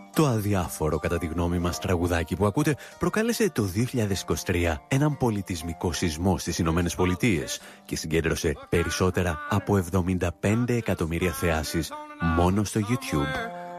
Το αδιάφορο κατά τη γνώμη μας τραγουδάκι που ακούτε προκάλεσε το 2023 έναν πολιτισμικό σεισμό στις Ηνωμένες Πολιτείες και συγκέντρωσε περισσότερα από 75 εκατομμύρια θεάσεις μόνο στο YouTube.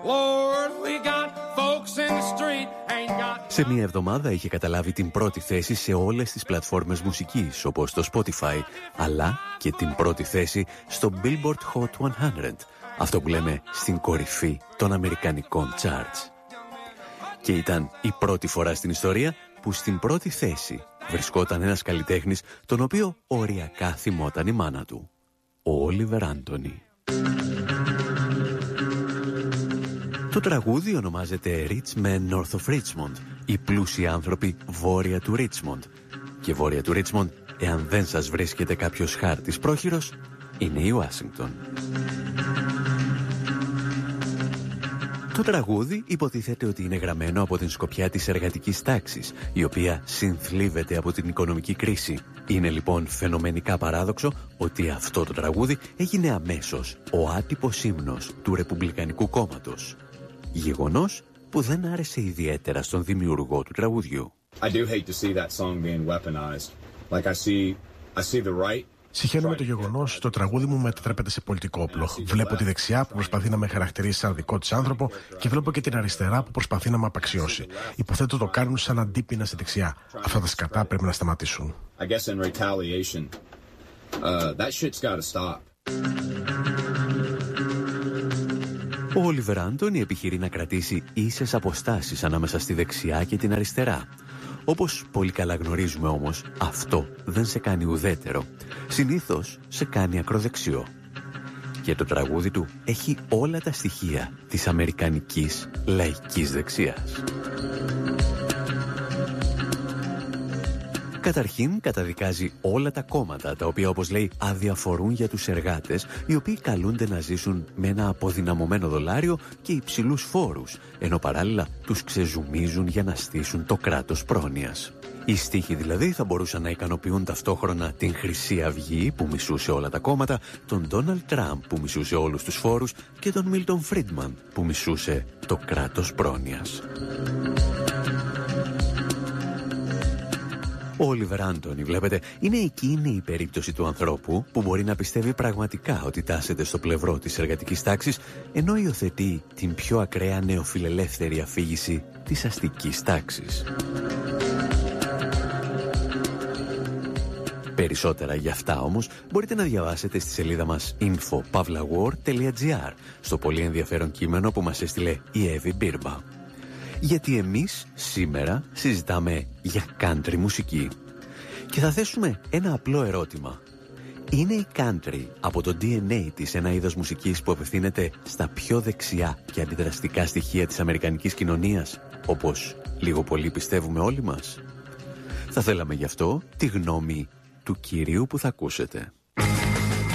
Σε μία εβδομάδα είχε καταλάβει την πρώτη θέση σε όλες τις πλατφόρμες μουσικής όπως το Spotify, αλλά και την πρώτη θέση στο Billboard Hot 100, αυτό που λέμε στην κορυφή των αμερικανικών charts. Και ήταν η πρώτη φορά στην ιστορία που στην πρώτη θέση βρισκόταν ένας καλλιτέχνης τον οποίο οριακά θυμόταν η μάνα του, ο Oliver Anthony. Το τραγούδι ονομάζεται Rich Men North of Richmond, οι πλούσιοι άνθρωποι βόρεια του Richmond. Και βόρεια του Richmond, εάν δεν σας βρίσκεται κάποιος χάρτης πρόχειρος, είναι η Ουάσιγκτον. Το τραγούδι υποτίθεται ότι είναι γραμμένο από την σκοπιά της εργατικής τάξης, η οποία συνθλίβεται από την οικονομική κρίση. Είναι λοιπόν φαινομενικά παράδοξο ότι αυτό το τραγούδι έγινε αμέσως ο άτυπος ύμνος του Ρεπουμπλικανικού Κόμματος. Γεγονός που δεν άρεσε ιδιαίτερα στον δημιουργό του τραγουδιού. Συχαίνομαι το γεγονός ότι το τραγούδι μου μετατρέπεται σε πολιτικό όπλο. Βλέπω τη δεξιά που προσπαθεί να με χαρακτηρίσει σαν δικό της άνθρωπο και βλέπω και την αριστερά που προσπαθεί να με απαξιώσει. Υποθέτω το κάνουν σαν αντίπεινα στη δεξιά. Αυτά τα σκατά πρέπει να σταματήσουν. Ο Όλιβερ Άντονι επιχειρεί να κρατήσει ίσες αποστάσεις ανάμεσα στη δεξιά και την αριστερά. Όπως πολύ καλά γνωρίζουμε όμως, αυτό δεν σε κάνει ουδέτερο. Συνήθως σε κάνει ακροδεξιό. Και το τραγούδι του έχει όλα τα στοιχεία της αμερικανικής λαϊκής δεξιάς. Καταρχήν καταδικάζει όλα τα κόμματα, τα οποία όπως λέει αδιαφορούν για τους εργάτες, οι οποίοι καλούνται να ζήσουν με ένα αποδυναμωμένο δολάριο και υψηλούς φόρους, ενώ παράλληλα τους ξεζουμίζουν για να στήσουν το κράτος πρόνοιας. Οι στίχοι δηλαδή θα μπορούσαν να ικανοποιούν ταυτόχρονα την Χρυσή Αυγή που μισούσε όλα τα κόμματα, τον Ντόναλντ Τραμπ που μισούσε όλους τους φόρους και τον Μίλτον Φρίντμαν που μισούσε το κράτος πρόνοιας. Ο Όλιβερ Άντονι, βλέπετε, είναι εκείνη η περίπτωση του ανθρώπου που μπορεί να πιστεύει πραγματικά ότι τάσσεται στο πλευρό της εργατικής τάξης, ενώ υιοθετεί την πιο ακραία νεοφιλελεύθερη αφήγηση της αστικής τάξης. Περισσότερα για αυτά όμως μπορείτε να διαβάσετε στη σελίδα μας info.pavlawar.gr, στο πολύ ενδιαφέρον κείμενο που μας έστειλε η Εύη Μπίρμπα. Γιατί εμείς σήμερα συζητάμε για country μουσική. Και θα θέσουμε ένα απλό ερώτημα. Είναι η country από το DNA της ένα είδος μουσικής που απευθύνεται στα πιο δεξιά και αντιδραστικά στοιχεία της αμερικανικής κοινωνίας, όπως λίγο πολύ πιστεύουμε όλοι μας? Θα θέλαμε γι' αυτό τη γνώμη του κυρίου που θα ακούσετε.